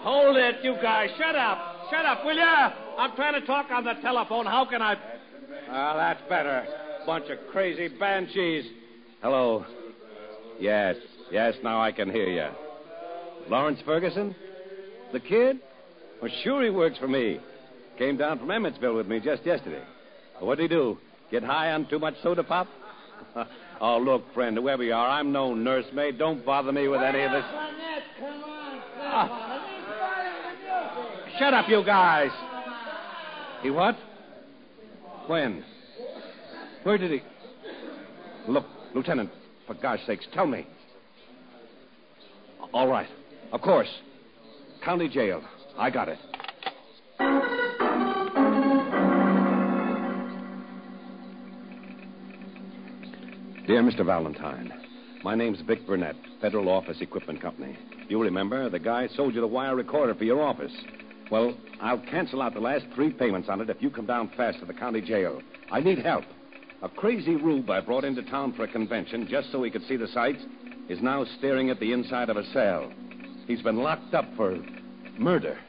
Hold it, you guys. Shut up. Shut up, will ya? I'm trying to talk on the telephone. How can I... Well, that's better. Bunch of crazy banshees. Hello. Yes, now I can hear you. Lawrence Ferguson? The kid? Well, sure he works for me. Came down from Emmetsville with me just yesterday. What'd he do? Get high on too much soda pop? Oh, look, friend, whoever you are, I'm no nursemaid. Don't bother me with any of this. Come on. Shut up, you guys. He what? When? Where did he... Look, Lieutenant, for gosh sakes, tell me. All right. Of course. County jail. I got it. Dear Mr. Valentine, my name's Vic Burnett, Federal Office Equipment Company. You remember, the guy sold you the wire recorder for your office. Well, I'll cancel out the last 3 payments on it if you come down fast to the county jail. I need help. A crazy rube I brought into town for a convention just so he could see the sights is now staring at the inside of a cell. He's been locked up for murder.